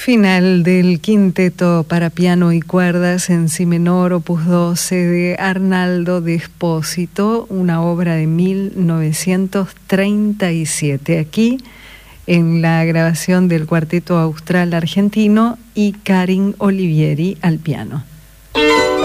Final del quinteto para piano y cuerdas en si menor, opus 12 de Arnaldo de Espósito, una obra de 1937. Aquí en la grabación del Cuarteto Austral Argentino y Karin Olivieri al piano.